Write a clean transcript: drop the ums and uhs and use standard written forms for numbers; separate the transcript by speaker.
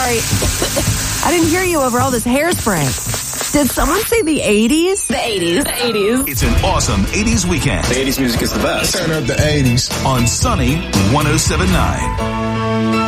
Speaker 1: sorry. I didn't hear you over all this hairspray. Did someone say the 80s?
Speaker 2: The 80s. The 80s.
Speaker 3: It's an awesome 80s weekend.
Speaker 4: The 80s music is the best.
Speaker 5: Turn up the 80s.
Speaker 3: On Sunny 107.9.